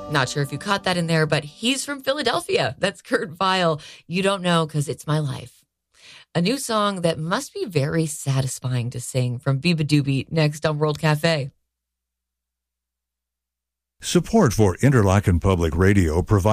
Not sure if you caught that in there, but he's from Philadelphia. That's Kurt Vile. You don't know because it's my life. A new song that must be very satisfying to sing from Biba Doobie next on World Cafe. Support for Interlaken Public Radio provides